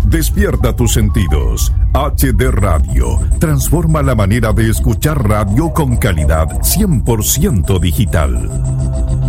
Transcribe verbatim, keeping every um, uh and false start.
Despierta tus sentidos. H D Radio transforma la manera de escuchar radio con calidad cien por ciento digital.